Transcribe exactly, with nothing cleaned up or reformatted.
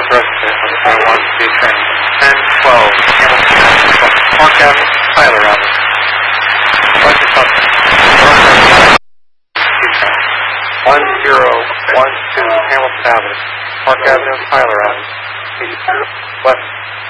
Northwest on one speed train. ten twelve, Hamilton Avenue, Park Avenue, Tyler Avenue. West of Hudson, Northwest speed train. one zero one two, Hamilton Avenue, Park Avenue, Tyler Avenue. West.